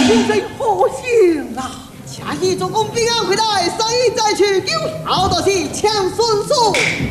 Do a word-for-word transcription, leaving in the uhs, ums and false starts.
现在何行啊？ 下去做工平安回来，生意再去，有好多是抢孙叔。